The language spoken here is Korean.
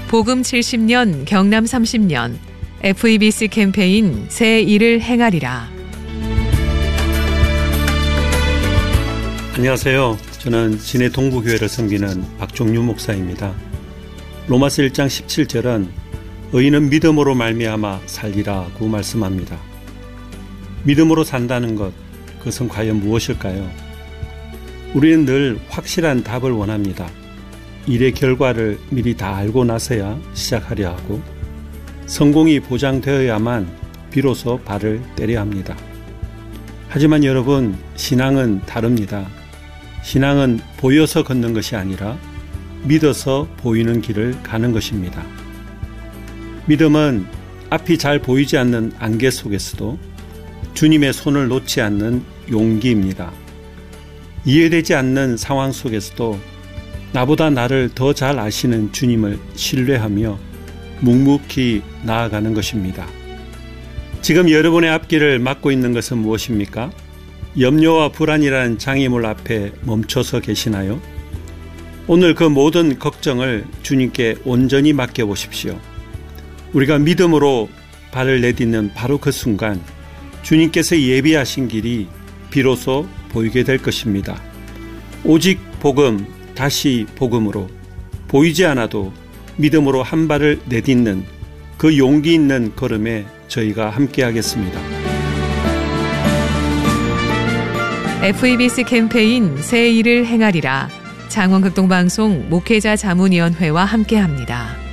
복음 70년 경남 30년 FEBC 캠페인 새 일을 행하리라. 안녕하세요. 저는 진해 동부교회를 섬기는 박종유 목사입니다. 로마서 1장 17절은 의인은 믿음으로 말미암아 살리라고 말씀합니다. 믿음으로 산다는 것, 그것은 과연 무엇일까요? 우리는 늘 확실한 답을 원합니다. 일의 결과를 미리 다 알고 나서야 시작하려 하고 성공이 보장되어야만 비로소 발을 떼려 합니다. 하지만 여러분, 신앙은 다릅니다. 신앙은 보여서 걷는 것이 아니라 믿어서 보이는 길을 가는 것입니다. 믿음은 앞이 잘 보이지 않는 안개 속에서도 주님의 손을 놓지 않는 용기입니다. 이해되지 않는 상황 속에서도 나보다 나를 더 잘 아시는 주님을 신뢰하며 묵묵히 나아가는 것입니다. 지금 여러분의 앞길을 막고 있는 것은 무엇입니까? 염려와 불안이라는 장애물 앞에 멈춰서 계시나요? 오늘 그 모든 걱정을 주님께 온전히 맡겨보십시오. 우리가 믿음으로 발을 내딛는 바로 그 순간 주님께서 예비하신 길이 비로소 보이게 될 것입니다. 오직 복음, 다시 복음으로 보이지 않아도 믿음으로 한 발을 내딛는 그 용기 있는 걸음에 저희가 함께 하겠습니다. FEBC 캠페인 새 일을 행하리라. 장원극동방송 목회자 자문위원회와 함께합니다.